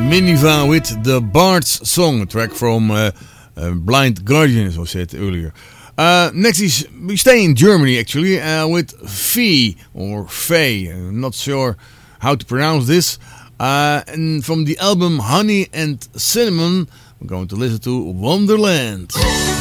Miniva with the Bard's Song, a track from Blind Guardian, as I said earlier. Next is, we stay in Germany actually, with Fee, or Faye, I'm not sure how to pronounce this. And from the album Honey and Cinnamon, we're going to listen to Wonderland.